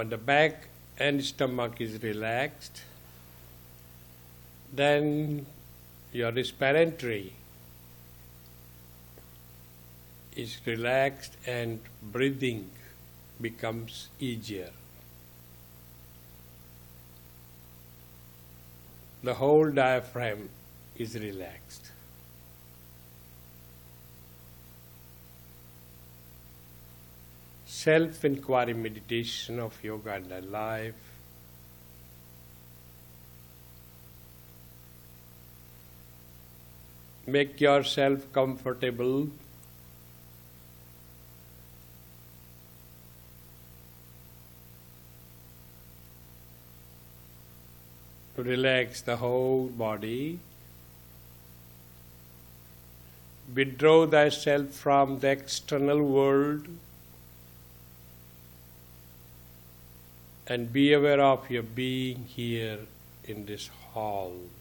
When the back and stomach is relaxed, then your respiratory is relaxed and breathing becomes easier. The whole diaphragm is relaxed. Self-inquiry meditation of yoga and life. Make yourself comfortable. To relax the whole body. Withdraw thyself from the external world and be aware of your being here in this hall.